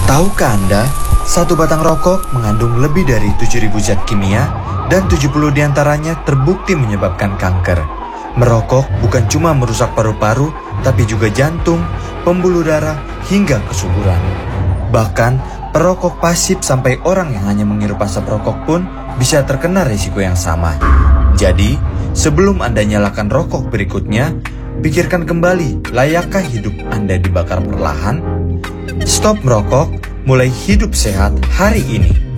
Tahukah Anda, satu batang rokok mengandung lebih dari 7.000 zat kimia dan 70 diantaranya terbukti menyebabkan kanker. Merokok bukan cuma merusak paru-paru, tapi juga jantung, pembuluh darah, hingga kesuburan. Bahkan, perokok pasif sampai orang yang hanya menghirup asap rokok pun bisa terkena risiko yang sama. Jadi, sebelum Anda nyalakan rokok berikutnya, pikirkan kembali, layakkah hidup Anda dibakar perlahan? Stop merokok, mulai hidup sehat hari ini.